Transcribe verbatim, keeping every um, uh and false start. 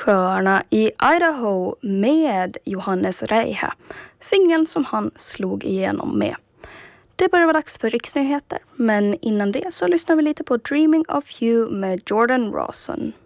Sjöarna i Idaho med Johannes Reiha, singeln som han slog igenom med. Det börjar vara dags för riksnyheter, men innan det så lyssnar vi lite på Dreaming of You med Jordan Rawson.